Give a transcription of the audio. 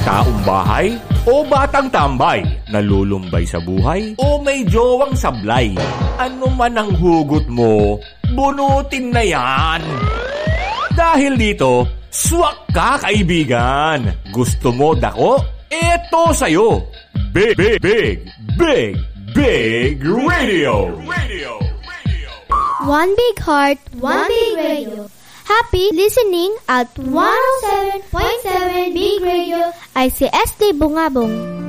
taong bahay o batang tambay, nalulumbay sa buhay o may jowang sablay. Ano man ang hugot mo, bunutin na yan. Dahil dito, swak ka kaibigan. Gusto mo dako? Eto sa'yo. Big Radio. One big heart, one big radio. Happy listening at 107.7 Big Radio ICSD Bungabong.